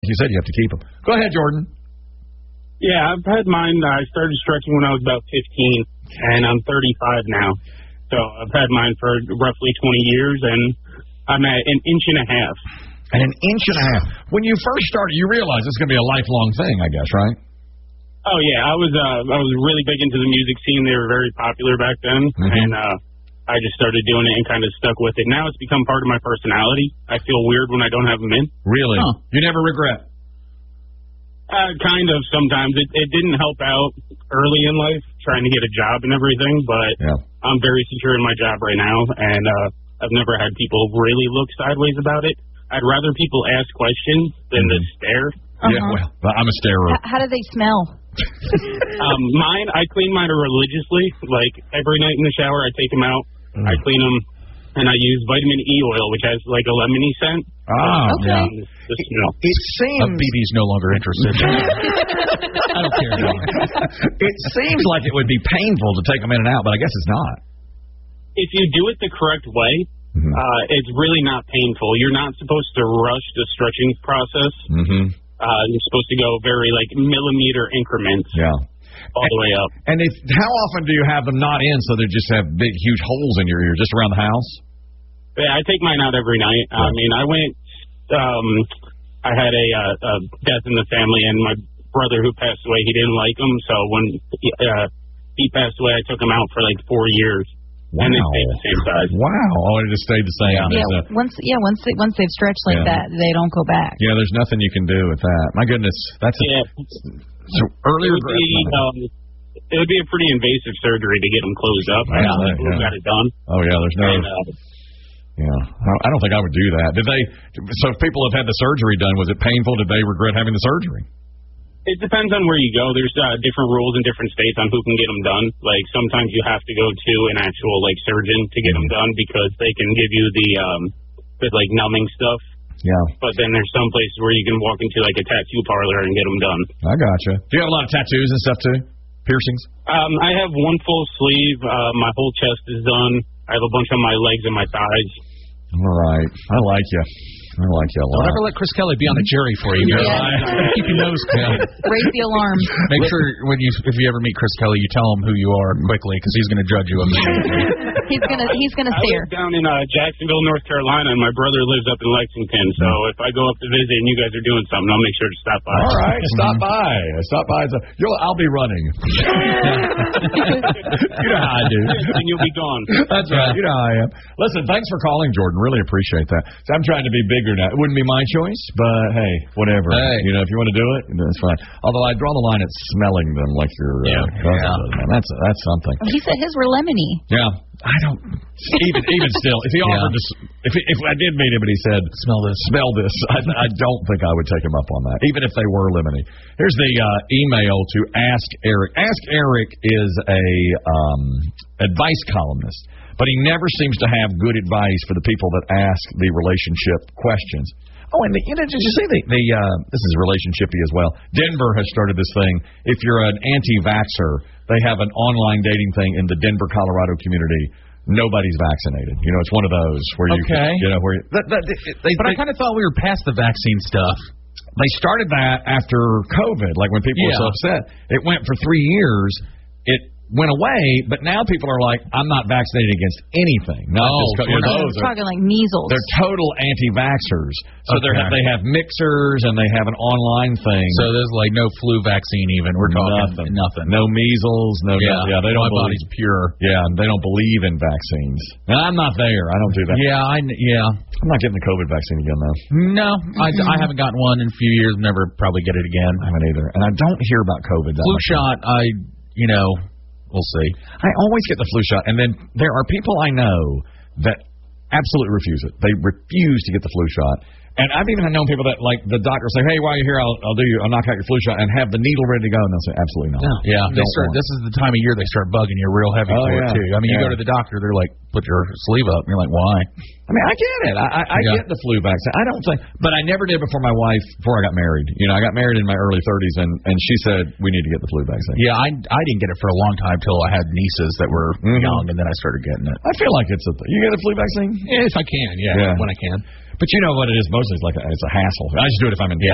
you said you have to keep them. Go ahead, Jordan. Yeah, I've had mine. I started stretching when I was about 15, and I'm 35 now. So I've had mine for roughly 20 years, and I'm at an inch and a half. And an inch and a half. When you first started, you realized it's going to be a lifelong thing, I guess, right? Oh yeah, I was really big into the music scene. They were very popular back then, and I just started doing it and kind of stuck with it. Now it's become part of my personality. I feel weird when I don't have them in. Really? Huh. You never regret? Kind of sometimes. It didn't help out early in life trying to get a job and everything, but I'm very secure in my job right now, and I've never had people really look sideways about it. I'd rather people ask questions than to stare. Yeah, well, I'm a starer. How do they smell? Mine, I clean mine religiously. Like, every night in the shower, I take them out, I clean them, and I use vitamin E oil, which has, like, a lemony scent. Okay. The smell. It seems... BB's no longer interested. I don't care anymore. It seems like it would be painful to take them in and out, but I guess it's not. If you do it the correct way, it's really not painful. You're not supposed to rush the stretching process. You're supposed to go very, like, millimeter increments. All the way up. And how often do you have them not in so they just have big, huge holes in your ear, just around the house? Yeah, I take mine out every night. I mean, I went, I had a death in the family, and my brother who passed away, he didn't like them, so when he passed away, I took them out for like 4 years. Wow. And they stayed the same size. Wow. Oh, it just stayed the same. Once they've stretched like that, they don't go back. Yeah, there's nothing you can do with that. My goodness, that's so earlier. It would be a pretty invasive surgery to get them closed up. I got it done. Oh yeah, there's no. I don't think I would do that. So if people have had the surgery done, was it painful? Did they regret having the surgery? It depends on where you go. There's different rules in different states on who can get them done. Like, sometimes you have to go to an actual, like, surgeon to get them done because they can give you the like, numbing stuff. Yeah. But then there's some places where you can walk into, like, a tattoo parlor and get them done. I gotcha. Do you have a lot of tattoos and stuff, too? Piercings? I have one full sleeve. My whole chest is done. I have a bunch on my legs and my thighs. All right. I like you. I like you a lot. Don't ever let Chris Kelly be on the jury for you. Keep your nose clean. Raise the alarm. Make sure if you ever meet Chris Kelly, you tell him who you are quickly because he's going to judge you immediately. He's gonna stare. I live down in Jacksonville, North Carolina, and my brother lives up in Lexington. So if I go up to visit and you guys are doing something, I'll make sure to stop by. All right, stop by. Stop by. I'll be running. You know how I do. And you'll be gone. That's right. You know how I am. Listen, thanks for calling, Jordan. Really appreciate that. So I'm trying to be bigger now. It wouldn't be my choice, but hey, whatever. Hey. You know, if you want to do it, that's fine. Although I draw the line at smelling them like your cousin does, man. That's something. He said his were lemony. Yeah. I don't even still. If he offered to, if I did meet him and he said, smell this, I don't think I would take him up on that, even if they were lemony. Here's the email to Ask Eric. Ask Eric is a advice columnist, but he never seems to have good advice for the people that ask the relationship questions. Oh, and did you see this is relationshipy as well. Denver has started this thing. If you're an anti-vaxxer, they have an online dating thing in the Denver, Colorado community. Nobody's vaccinated. You know, it's one of those where you But I kind of thought we were past the vaccine stuff. They started that after COVID, like when people were so upset. It went for 3 years. It went away, but now people are like, I'm not vaccinated against anything. We're talking like measles. They're total anti-vaxxers. So they have mixers and they have an online thing. So there's like no flu vaccine even. We're talking nothing. No measles. No. They don't. My body's pure. Yeah, they don't believe in vaccines. And I'm not there. I don't do that. I'm not getting the COVID vaccine again though. No, I haven't gotten one in a few years. Never probably get it again. I haven't either. And I don't hear about COVID. Flu shot. We'll see. I always get the flu shot, and then there are people I know that absolutely refuse it. They refuse to get the flu shot. And I've even known people that, like, the doctor will say, hey, while you're here, I'll knock out your flu shot, and have the needle ready to go, and they'll say, absolutely not. No. Yeah, this is the time of year they start bugging you real heavy for it, too. I mean, you go to the doctor, they're like, put your sleeve up, and you're like, why? I mean, I get it. I get the flu vaccine. I don't think, but I never did before I got married. You know, I got married in my early 30s, and she said, we need to get the flu vaccine. Yeah, I didn't get it for a long time till I had nieces that were young, and then I started getting it. I feel like you get a flu vaccine? If I can, when I can. But you know what it is mostly? It's a hassle. I just do it if I'm in town. Well,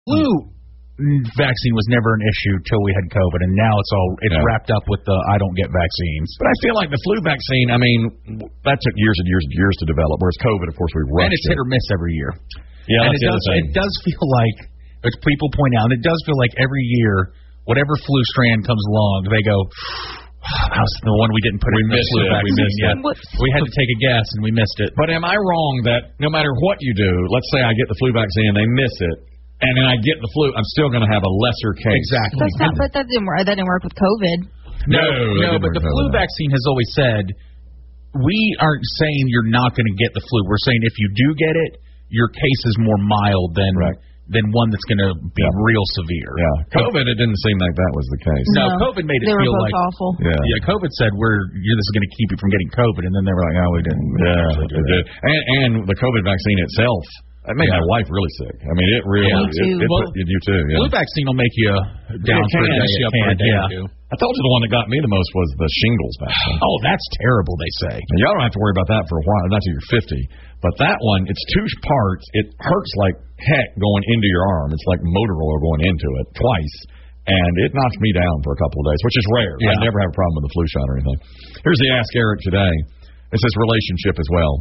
flu vaccine was never an issue till we had COVID, and now it's wrapped up with the I don't get vaccines. But I feel like the flu vaccine, I mean, that took years and years and years to develop, whereas COVID, of course, we rushed. And it's hit or miss every year. Yeah, and it does feel like, as people point out, it does feel like every year, whatever flu strand comes along, they go, that was the one we didn't put in the flu vaccine. We had to take a guess, and we missed it. But am I wrong that no matter what you do, let's say I get the flu vaccine and they miss it, and then I get the flu, I'm still going to have a lesser case. Exactly. But that didn't work. That didn't work with COVID. No, but the flu vaccine has always said, we aren't saying you're not going to get the flu. We're saying if you do get it, your case is more mild than one that's going to be real severe. Yeah. COVID, it didn't seem like that was the case. No, COVID made it feel like awful. Yeah. COVID said this is going to keep you from getting COVID, and then they were like, we didn't. Yeah, it did. And the COVID vaccine itself, it made my wife really sick. I mean, it really. You too. Yeah. Flu vaccine will make you down for a day. I told you the one that got me the most was the shingles vaccine. Oh, that's terrible, they say. And y'all don't have to worry about that for a while, not till you're 50. But that one, it's 2 parts. It hurts like heck going into your arm. It's like motor oil going into it twice. And it knocked me down for a couple of days, which is rare. Yeah. I never have a problem with the flu shot or anything. Here's the Ask Eric today. It's his relationship as well.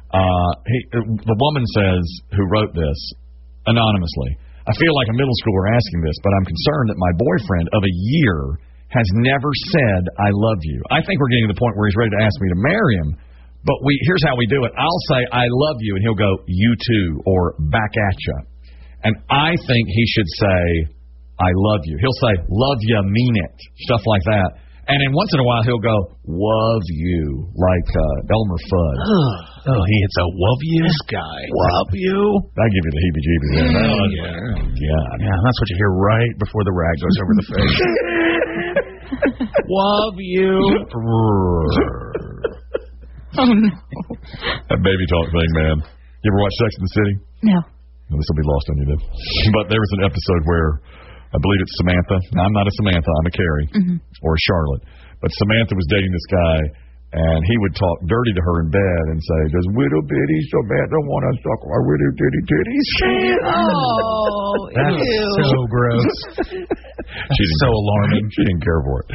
The woman says, who wrote this, anonymously, I feel like a middle schooler asking this, but I'm concerned that my boyfriend of a year has never said, I love you. I think we're getting to the point where he's ready to ask me to marry him. But here's how we do it. I'll say, I love you, and he'll go, you too, or back at you. And I think he should say, I love you. He'll say, love ya, mean it, stuff like that. And then once in a while, he'll go, love you, like Elmer Fudd. He hits a love you? This guy. Love you? That'll give you the heebie-jeebies. God. Yeah, that's what you hear right before the rag goes over the face. Love you. Oh, no. That baby talk thing, man. You ever watch Sex and the City? No. Well, this will be lost on you then. But there was an episode where, I believe it's Samantha. Now, I'm not a Samantha. I'm a Carrie. Or a Charlotte. But Samantha was dating this guy, and he would talk dirty to her in bed and say, does Widow Bitty Samantha want to suck our Widow Titty Titties? Oh, that's so gross. So alarming. She didn't care for it.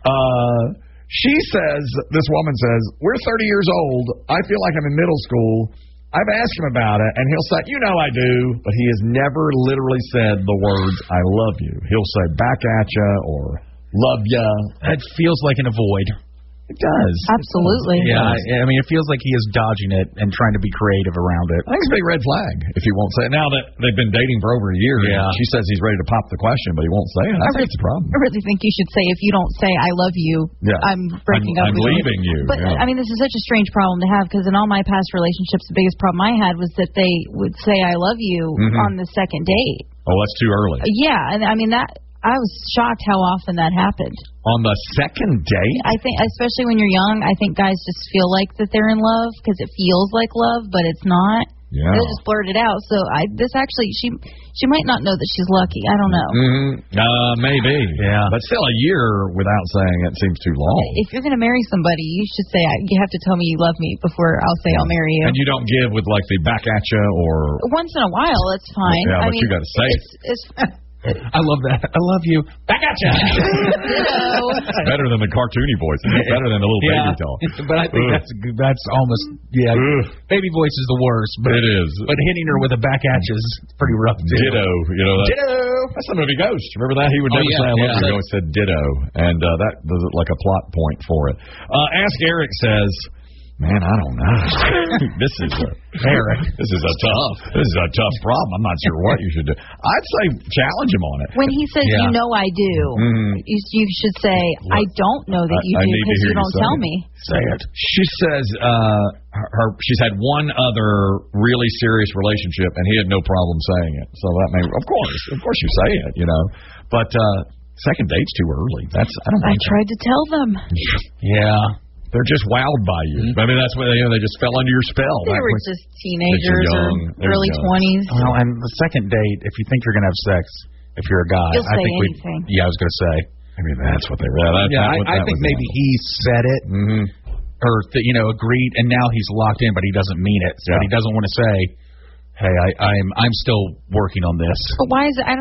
She says, this woman says, we're 30 years old. I feel like I'm in middle school. I've asked him about it, and he'll say, I do, but he has never literally said the words, I love you. He'll say back at ya or love ya. That feels like an avoid. It does. Absolutely. Yeah, I mean, it feels like he is dodging it and trying to be creative around it. I think it's a big red flag if he won't say it. Now that they've been dating for over a year, she says he's ready to pop the question, but he won't say it. I think it's a problem. I really think you should say, if you don't say I love you, I'm breaking up with you. I'm leaving you. But, I mean, this is such a strange problem to have, because in all my past relationships, the biggest problem I had was that they would say I love you on the second date. Oh, that's too early. Yeah, and I mean, I was shocked how often that happened. On the second date? I think, especially when you're young, I think guys just feel like that they're in love because it feels like love, but it's not. Yeah. They'll just blurt it out. So she might not know that she's lucky. I don't know. Maybe. Yeah. But still, a year without saying it seems too long. If you're going to marry somebody, you should say, you have to tell me you love me before I'll say I'll marry you. And you don't give with like the back at you or... Once in a while, that's fine. Yeah, but you got to say it. I love that. I love you. Back at you. Better than the cartoony voice. Better than the little baby talk. But I think that's almost baby voice is the worst. But it is. But hitting her with a back at you is pretty rough. Ditto. Ditto. That's the movie Ghost. Remember that? He would never say I love you. He always said ditto, and that was like a plot point for it. Ask Eric says. Man, I don't know. This is a tough problem. I'm not sure what you should do. I'd say challenge him on it. When he says, I do, you should say, I don't know that you do because you don't tell me. Say it. She says she's had one other really serious relationship, and he had no problem saying it. So that may, of course you say it, But second date's too early. I tried to tell them. Yeah. They're just wowed by you. I mean, that's what they just fell under your spell. They were just teenagers or early 20s. Well, and the second date, if you think you're going to have sex, if you're a guy, I think anything. I was going to say. I mean, that's what they were. I think maybe he said it or agreed, and now he's locked in, but he doesn't mean it. But he doesn't want to say, hey, I'm still working on this. But why is it?